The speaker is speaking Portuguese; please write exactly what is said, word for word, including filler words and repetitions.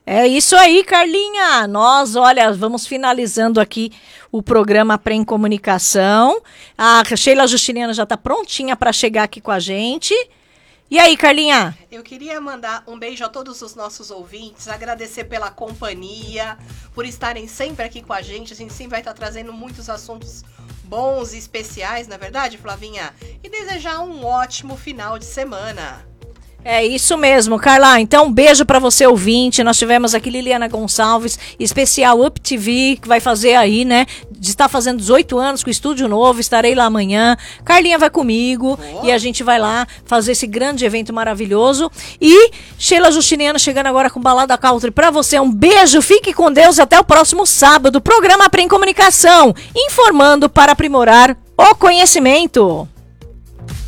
É isso aí, Carlinha. Nós, olha, vamos finalizando aqui o programa Prem Comunicação. A Sheila Justiniana já está prontinha para chegar aqui com a gente. E aí, Carlinha? Eu queria mandar um beijo a todos os nossos ouvintes, agradecer pela companhia, por estarem sempre aqui com a gente. A gente sempre vai estar trazendo muitos assuntos bons e especiais, não é verdade, Flavinha? E desejar um ótimo final de semana. É isso mesmo, Carla. Então, um beijo para você, ouvinte. Nós tivemos aqui Liliana Gonçalves, especial Up T V, que vai fazer aí, né? Está fazendo dezoito anos com estúdio novo. Estarei lá amanhã. Carlinha vai comigo oh. e a gente vai lá fazer esse grande evento maravilhoso. E Sheila Justiniano chegando agora com Balada Country para você. Um beijo, fique com Deus. Até o próximo sábado. Programa Prem Comunicação, informando para aprimorar o conhecimento.